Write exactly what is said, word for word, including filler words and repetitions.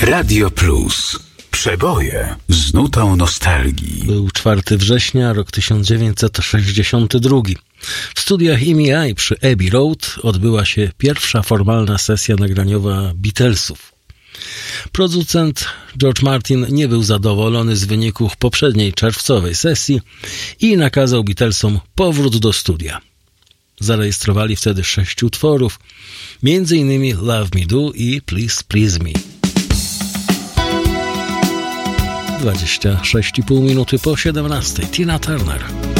Radio Plus. Przeboje z nutą nostalgii. Był czwartego września, rok tysiąc dziewięćset sześćdziesiąty drugi. W studiach E M I przy Abbey Road odbyła się pierwsza formalna sesja nagraniowa Beatlesów. Producent George Martin nie był zadowolony z wyników poprzedniej czerwcowej sesji i nakazał Beatlesom powrót do studia. Zarejestrowali wtedy sześć utworów, między innymi Love Me Do i Please Please Me. dwadzieścia sześć i pół minuty po siedemnastej. Tina Turner.